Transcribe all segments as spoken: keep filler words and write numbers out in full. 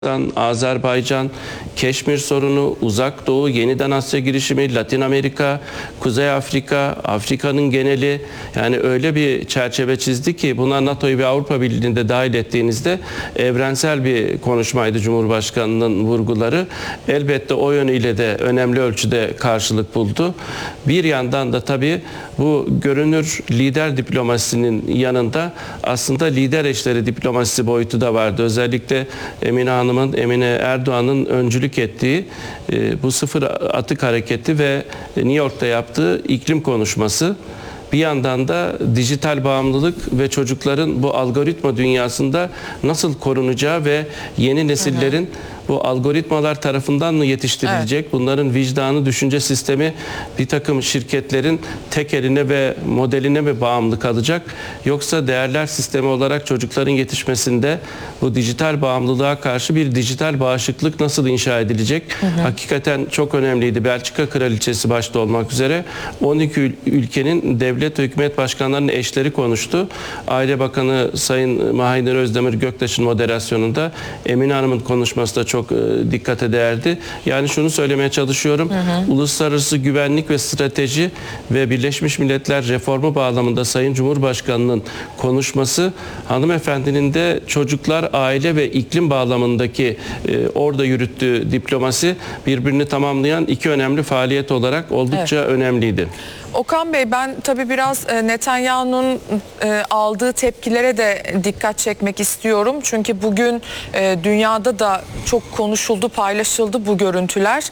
Azerbaycan, Keşmir sorunu, Uzak Doğu, yeniden Asya girişimi, Latin Amerika, Kuzey Afrika, Afrika'nın geneli, yani öyle bir çerçeve çizdi ki buna NATO'yu ve Avrupa Birliği'nde dahil ettiğinizde evrensel bir konuşmaydı Cumhurbaşkanı'nın vurguları. Elbette o yönüyle de önemli ölçüde karşılık buldu. Bir yandan da tabii bu görünür lider diplomasinin yanında aslında lider eşleri diplomasisi boyutu da vardı. Özellikle Emine Hanım'ın, Emine Erdoğan'ın öncülük ettiği e, bu sıfır atık hareketi ve New York'ta yaptığı iklim konuşması. Bir yandan da dijital bağımlılık ve çocukların bu algoritma dünyasında nasıl korunacağı ve yeni nesillerin hı hı. bu algoritmalar tarafından mı yetiştirilecek? Evet. Bunların vicdanı, düşünce sistemi bir takım şirketlerin tek eline ve modeline mi bağımlı kalacak? Yoksa değerler sistemi olarak çocukların yetişmesinde bu dijital bağımlılığa karşı bir dijital bağışıklık nasıl inşa edilecek? Hı hı. Hakikaten çok önemliydi. Belçika Kraliçesi başta olmak üzere on iki ülkenin devlet ve hükümet başkanlarının eşleri konuştu. Aile Bakanı Sayın Mahidevran Özdemir Göktaş'ın moderasyonunda Emine Hanım'ın konuşması da çok dikkate değerdi. Yani şunu söylemeye çalışıyorum. Hı hı. Uluslararası güvenlik ve strateji ve Birleşmiş Milletler reformu bağlamında Sayın Cumhurbaşkanı'nın konuşması, hanımefendinin de çocuklar, aile ve iklim bağlamındaki e, orada yürüttüğü diplomasi birbirini tamamlayan iki önemli faaliyet olarak oldukça evet. önemliydi. Okan Bey, ben tabii biraz Netanyahu'nun aldığı tepkilere de dikkat çekmek istiyorum. Çünkü bugün dünyada da çok konuşuldu, paylaşıldı bu görüntüler.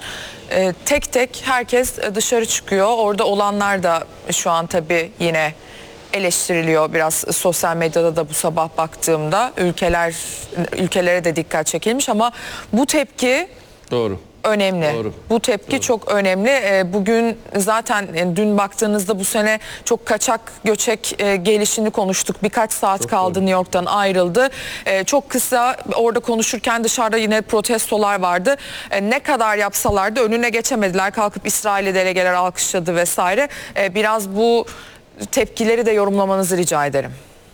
Tek tek herkes dışarı çıkıyor. Orada olanlar da şu an tabii yine eleştiriliyor biraz sosyal medyada da bu sabah baktığımda. Ülkeler ülkelere de dikkat çekilmiş ama bu tepki doğru. önemli. Doğru. Bu tepki Doğru. çok önemli. Bugün zaten dün baktığınızda bu sene çok kaçak göçek gelişini konuştuk. Birkaç saat çok kaldı doğru. New York'tan ayrıldı. Çok kısa orada konuşurken dışarıda yine protestolar vardı. Ne kadar yapsalar da önüne geçemediler. Kalkıp İsrail'e delegeler alkışladı vesaire. Biraz bu tepkileri de yorumlamanızı rica ederim.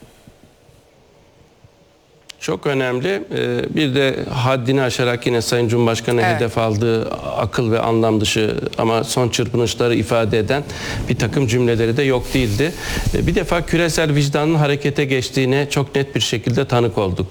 Çok önemli. Bir de haddini aşarak yine Sayın Cumhurbaşkanı evet. hedef aldığı akıl ve anlam dışı ama son çırpınışları ifade eden bir takım cümleleri de yok değildi. Bir defa küresel vicdanın harekete geçtiğine çok net bir şekilde tanık olduk.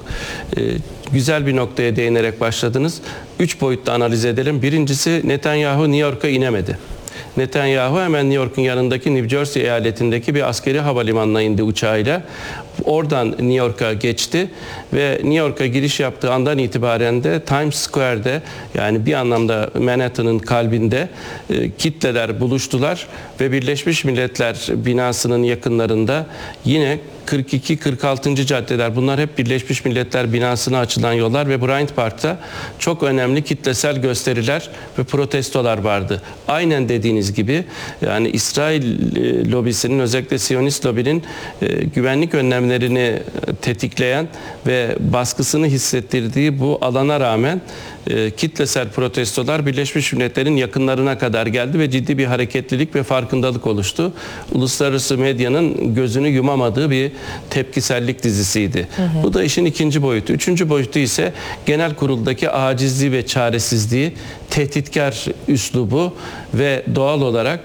Güzel bir noktaya değinerek başladınız. Üç boyutta analiz edelim. Birincisi, Netanyahu New York'a inemedi. Netanyahu hemen New York'un yanındaki New Jersey eyaletindeki bir askeri havalimanına indi uçağıyla. Oradan New York'a geçti ve New York'a giriş yaptığı andan itibaren de Times Square'de, yani bir anlamda Manhattan'ın kalbinde e, kitleler buluştular ve Birleşmiş Milletler binasının yakınlarında yine kırk iki kırk altıncı caddeler, bunlar hep Birleşmiş Milletler binasına açılan yollar ve Bryant Park'ta çok önemli kitlesel gösteriler ve protestolar vardı. Aynen dediğiniz gibi, yani İsrail e, lobisinin, özellikle Siyonist lobinin e, güvenlik önlemlerini tetikleyen ve baskısını hissettirdiği bu alana rağmen e, kitlesel protestolar Birleşmiş Milletler'in yakınlarına kadar geldi ve ciddi bir hareketlilik ve farkındalık oluştu. Uluslararası medyanın gözünü yumamadığı bir tepkisellik dizisiydi. Hı hı. Bu da işin ikinci boyutu. Üçüncü boyutu ise genel kuruldaki acizliği ve çaresizliği, tehditkar üslubu ve doğal olarak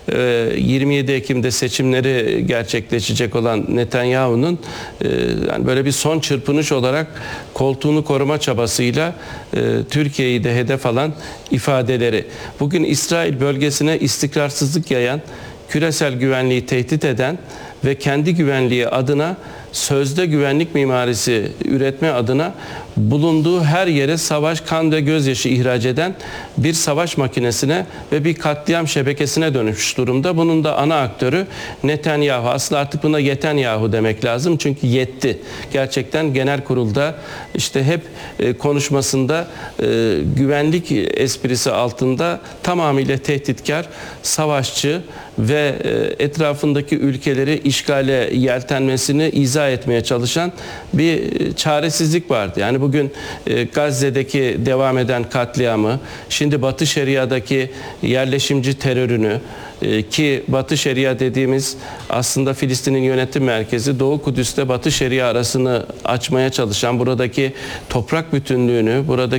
yirmi yedi Ekim'de seçimleri gerçekleşecek olan Netanyahu'nun yani böyle bir son çırpınış olarak koltuğunu koruma çabasıyla Türkiye'yi de hedef alan ifadeleri. Bugün İsrail bölgesine istikrarsızlık yayan, küresel güvenliği tehdit eden ve kendi güvenliği adına sözde güvenlik mimarisi üretme adına bulunduğu her yere savaş, kan ve gözyaşı ihraç eden bir savaş makinesine ve bir katliam şebekesine dönüşmüş durumda. Bunun da ana aktörü Netanyahu. Aslında artık buna Yetenyahu demek lazım, çünkü yetti. Gerçekten genel kurulda işte hep konuşmasında güvenlik esprisi altında tamamıyla tehditkar, savaşçı ve etrafındaki ülkeleri işgale yeltenmesini izah etmeye çalışan bir çaresizlik vardı. Yani Yani bugün e, Gazze'deki devam eden katliamı, şimdi Batı Şeria'daki yerleşimci terörünü, e, ki Batı Şeria dediğimiz aslında Filistin'in yönetim merkezi Doğu Kudüs'te Batı Şeria arasını açmaya çalışan, buradaki toprak bütünlüğünü, buradaki